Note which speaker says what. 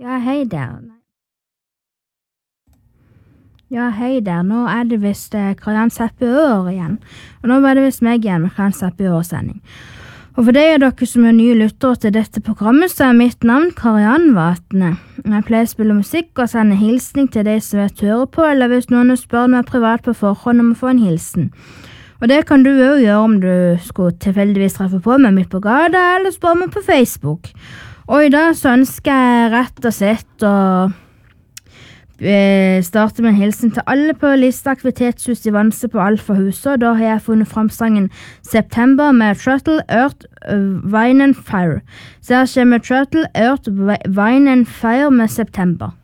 Speaker 1: Ja, hei der. Ja, hei der. Nå det visst Karianne Seppi Ør igjen. Og nå det visst meg igjen med Karianne Seppi Ør-sending. Og for de av dere som nye lyttere til dette programmet, så mitt navn Karianne Vatne. Jeg pleier å spille musikk og sende hilsning til de som vet høre på, eller hvis noen spør meg privat på forhånd om å få en hilsen. Og det kan du også gjøre om du skulle tilfeldigvis treffe på meg midt på gata, eller spørre meg på Facebook. Og i dag så ønsker jeg rett og slett å starte med en hilsen til alle på Lista aktivitetshus i Vanse på Alfahuset. Da har jeg funnet fram sangen September med Turtle, Earth, Wine and Fire. Så her kommer Turtle, Earth, Wine and Fire med September.